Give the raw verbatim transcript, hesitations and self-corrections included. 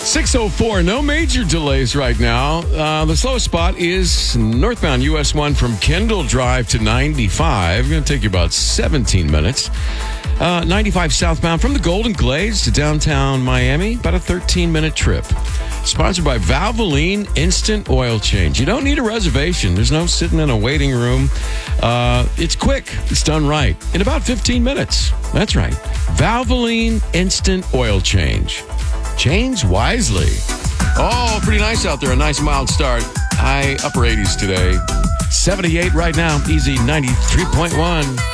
six oh four, no major delays right now. Uh, the slowest spot is northbound U S one from Kendall Drive to ninety-five. Going to take you about seventeen minutes. Uh, ninety-five southbound from the Golden Glades to downtown Miami, about a thirteen-minute trip. Sponsored by Valvoline Instant Oil Change. You don't need a reservation. There's no sitting in a waiting room. Uh, it's quick. It's done right. In about fifteen minutes. That's right. Valvoline Instant Oil Change. Change wisely. Oh, pretty nice out there. A nice mild start. High upper eighties today. seventy-eight right now. Easy ninety-three point one.